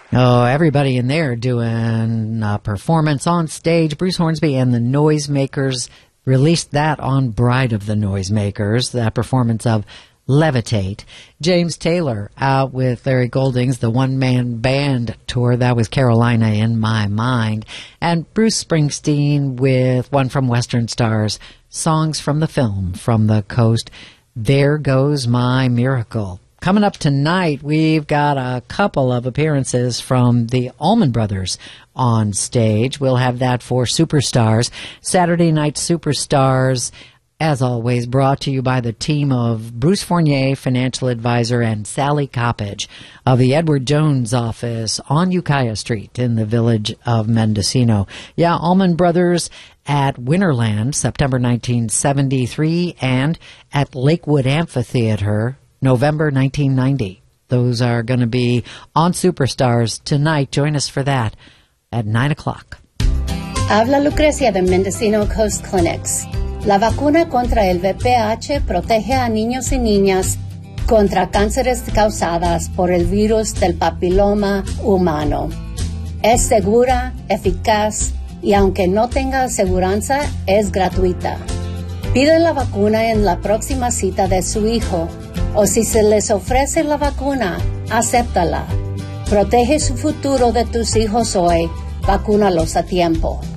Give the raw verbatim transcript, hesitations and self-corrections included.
Oh, everybody in there doing a performance on stage. Bruce Hornsby and the Noisemakers released that on Bride of the Noisemakers, that performance of Levitate. James Taylor out with Larry Golding's The One Man Band tour. That was Carolina in My Mind. And Bruce Springsteen with one from Western Stars, songs from the film From the Coast. There Goes My Miracle. Coming up tonight, we've got a couple of appearances from the Allman Brothers on stage. We'll have that for Superstars. Saturday Night Superstars, as always, brought to you by the team of Bruce Fournier, financial advisor, and Sally Coppage of the Edward Jones office on Ukiah Street in the village of Mendocino. Yeah, Allman Brothers at Winterland, September nineteen seventy-three, and at Lakewood Amphitheater, November nineteen ninety. Those are going to be on Superstars tonight. Join us for that at nine o'clock. Habla Lucrecia de Mendocino Coast Clinics. La vacuna contra el V P H protege a niños y niñas contra cánceres causadas por el virus del papiloma humano. Es segura, eficaz y aunque no tenga aseguranza, es gratuita. Pide la vacuna en la próxima cita de su hijo o si se les ofrece la vacuna, acéptala. Protege su futuro de tus hijos hoy. Vacúnalos a tiempo.